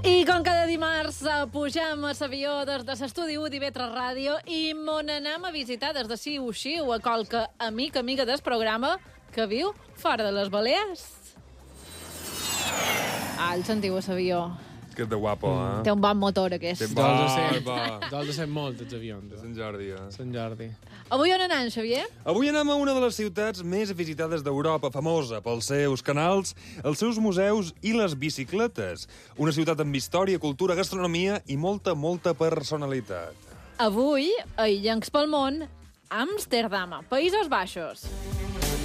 I com cada dimarts pugem a l'avió des de l'estudi 1 d'IV3 Ràdio i mon anem a visitar des de Xiu a qualque amiga del programa que viu fora de les Balears. El sentiu a l'avió. Que de guapo, eh? Té un bon motor, aquest. Dol de ser molt, els avions. De Sant Jordi, eh? Sant Jordi. Avui on anem, Xavier? Avui anem a una de les ciutats més visitades d'Europa, famosa pels seus canals, els seus museus i les bicicletes. Una ciutat amb història, cultura, gastronomia i molta personalitat. Avui, a Illencs pel món, Amsterdam, Països Baixos.